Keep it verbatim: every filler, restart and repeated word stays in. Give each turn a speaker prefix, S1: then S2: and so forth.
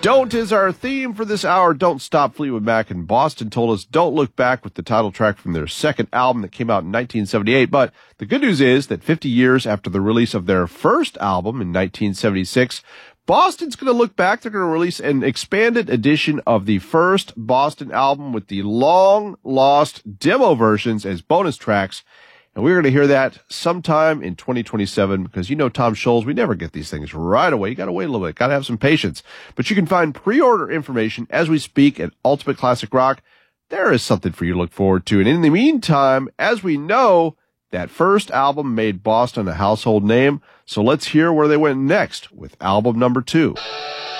S1: Don't is our theme for this hour. Don't Stop. Fleetwood Mac in Boston told us Don't Look Back with the title track from their second album that came out in nineteen seventy-eight. But the good news is that fifty years after the release of their first album in nineteen seventy-six, Boston's going to look back. They're going to release an expanded edition of the first Boston album with the long-lost demo versions as bonus tracks. And we're going to hear that sometime in twenty twenty-seven because, you know, Tom Scholes, we never get these things right away. You got to wait a little bit. Got to have some patience. But you can find pre-order information as we speak at Ultimate Classic Rock. There is something for you to look forward to. And in the meantime, as we know, that first album made Boston a household name. So let's hear where they went next with album number two.